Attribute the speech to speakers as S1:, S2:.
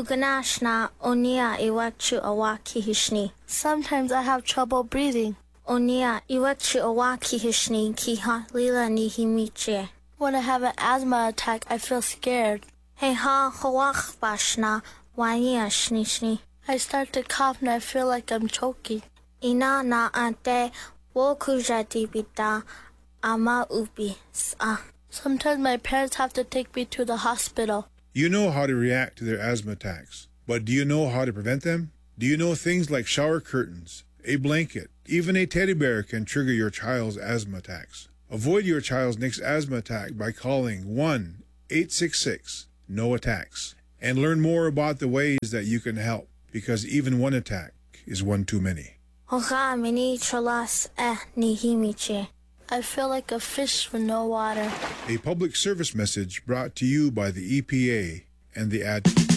S1: Oganashna onia iwachu awaki hishni.
S2: Sometimes I have trouble breathing.
S1: Onia iwachu awaki hishni ki ha lila ni himiche.
S2: When I have an asthma attack, I feel scared.
S1: He ha hawach bashna wanya shnishni.
S2: I start to cough and I feel like I'm choking.
S1: Ina na ante wokujati bita ama ubi sa.
S2: Sometimes my parents have to take me to the hospital.
S3: You know how to react to their asthma attacks, but do you know how to prevent them? Do you know things like shower curtains, a blanket, even a teddy bear can trigger your child's asthma attacks? Avoid your child's next asthma attack by calling 1-866-NO-ATTACKS and learn more about the ways that you can help, because even one attack is one too many.
S1: Hoga mini cholas ni himiche.
S2: I feel like a fish with no water.
S3: A public service message brought to you by the EPA and the Ad.